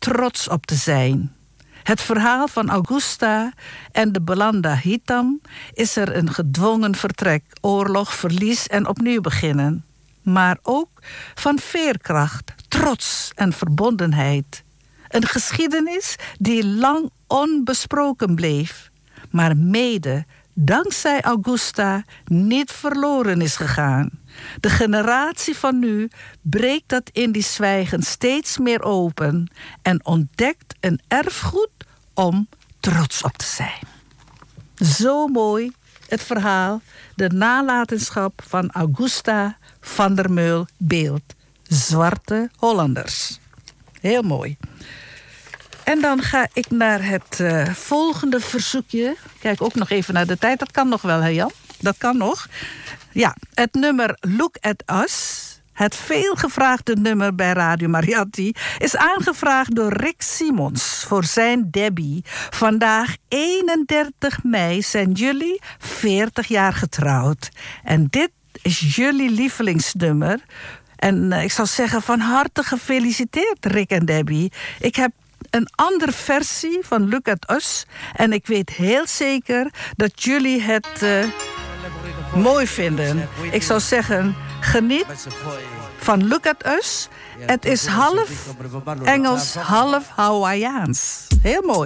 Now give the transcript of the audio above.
trots op te zijn. Het verhaal van Augusta en de Belanda Hitam is er een gedwongen vertrek, oorlog, verlies en opnieuw beginnen. Maar ook van veerkracht, trots en verbondenheid. Een geschiedenis die lang onbesproken bleef, maar mede dankzij Augusta niet verloren is gegaan. De generatie van nu breekt dat in die zwijgen steeds meer open en ontdekt een erfgoed om trots op te zijn. Zo mooi het verhaal, de nalatenschap van Augusta van der Meulen-Beeld. Zwarte Hollanders. Heel mooi. En dan ga ik naar het volgende verzoekje. Kijk ook nog even naar de tijd. Dat kan nog wel, hè Jan? Dat kan nog. Ja, het nummer Look at Us, het veelgevraagde nummer bij Radio Mariatti, is aangevraagd door Rick Simons voor zijn Debbie. Vandaag 31 mei zijn jullie 40 jaar getrouwd. En dit is jullie lievelingsnummer. En ik zou zeggen van harte gefeliciteerd, Rick en Debbie. Ik heb een andere versie van Look at Us. En ik weet heel zeker dat jullie het mooi vinden. Ik zou zeggen, geniet van Look at Us. Het is half Engels, half Hawaiiaans. Heel mooi.